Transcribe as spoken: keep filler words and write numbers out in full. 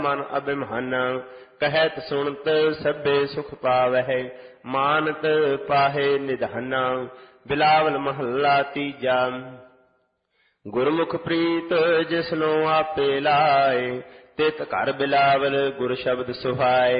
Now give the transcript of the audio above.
ਮਨ ਅਭਿਮਾਨ ਕਹਿਤ ਸੁਣਤ ਸਭੇ ਸੁਖ ਪਾਵਹਿ ਮਾਨਤ ਪਾਹੇ ਨਿਧਾਨਾ। ਬਿਲਾਵਲ ਮਹੱਲਾ ਤੀਜਾ। ਗੁਰਮੁਖ ਪ੍ਰੀਤ ਜਿਸਨੋ ਆਪੇ ਲਾਏ ਤਿਤ ਘਰ ਬਿਲਾਵਲ ਗੁਰ ਸ਼ਬਦ ਸੁਹਾਏ।